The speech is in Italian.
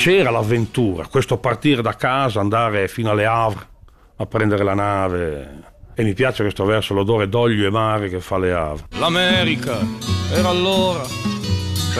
c'era l'avventura, questo partire da casa, andare fino alle Havre a prendere la nave. E mi piace questo verso, l'odore d'olio e mare che fa le Havre. L'America era allora